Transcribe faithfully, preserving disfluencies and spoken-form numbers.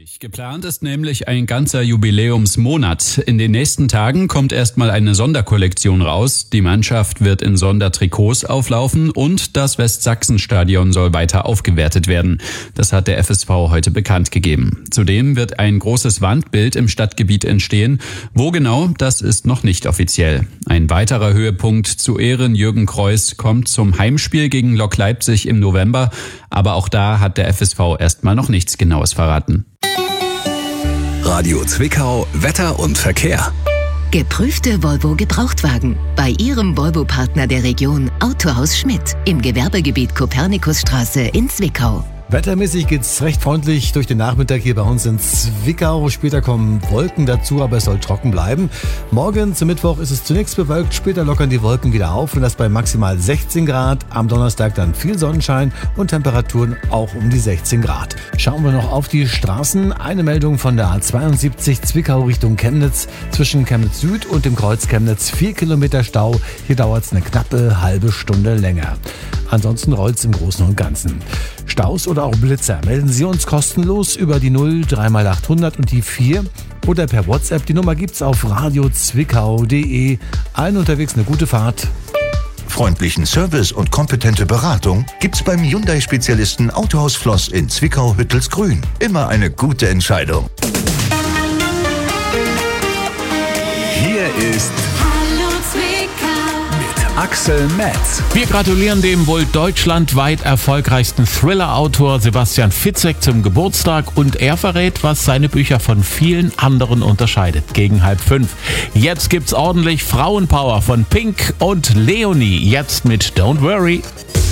Richtig. Geplant ist nämlich ein ganzer Jubiläumsmonat. In den nächsten Tagen kommt erstmal eine Sonderkollektion raus. Die Mannschaft wird in Sondertrikots auflaufen und das Westsachsenstadion soll weiter aufgewertet werden. Das hat der F S V heute bekannt gegeben. Zudem wird ein großes Wandbild im Stadtgebiet entstehen. Wo genau, das ist noch nicht offiziell. Ein weiterer Höhepunkt zu Ehren Jürgen Kreus kommt zum Heimspiel gegen Lok Leipzig im November. Aber auch da hat der F S V erstmal noch nichts Genaues verraten. Radio Zwickau, Wetter und Verkehr. Geprüfte Volvo Gebrauchtwagen bei Ihrem Volvo-Partner der Region Autohaus Schmidt im Gewerbegebiet Kopernikusstraße in Zwickau. Wettermäßig geht's recht freundlich durch den Nachmittag hier bei uns in Zwickau. Später kommen Wolken dazu, aber es soll trocken bleiben. Morgen zum Mittwoch ist es zunächst bewölkt, später lockern die Wolken wieder auf und das bei maximal sechzehn Grad. Am Donnerstag dann viel Sonnenschein und Temperaturen auch um die sechzehn Grad. Schauen wir noch auf die Straßen. Eine Meldung von der A zweiundsiebzig Zwickau Richtung Chemnitz. Zwischen Chemnitz Süd und dem Kreuz Chemnitz vier Kilometer Stau. Hier dauert es eine knappe halbe Stunde länger. Ansonsten rollt es im Großen und Ganzen. Staus oder auch Blitzer melden Sie uns kostenlos über die null drei mal achthundert und die vier oder per WhatsApp. Die Nummer gibt's auf radio zwickau punkt de. Allen unterwegs eine gute Fahrt. Freundlichen Service und kompetente Beratung gibt's beim Hyundai-Spezialisten Autohaus Floss in Zwickau-Hüttelsgrün. Immer eine gute Entscheidung. Hier ist Axel Metz. Wir gratulieren dem wohl deutschlandweit erfolgreichsten Thriller-Autor Sebastian Fitzek zum Geburtstag und er verrät, was seine Bücher von vielen anderen unterscheidet. Gegen halb fünf. Jetzt gibt's ordentlich Frauenpower von Pink und Leonie. Jetzt mit Don't Worry.